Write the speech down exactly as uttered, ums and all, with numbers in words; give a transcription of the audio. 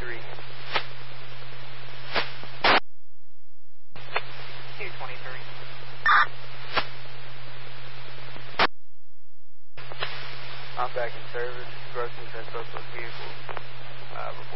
twenty-three. two twenty-three. I'm back in service. Broken says both those vehicles. Uh,